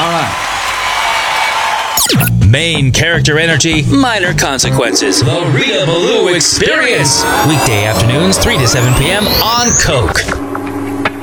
All right. Main character energy, minor consequences. The Rita Ballou Experience. Weekday afternoons, 3 to 7 p.m. on Coke.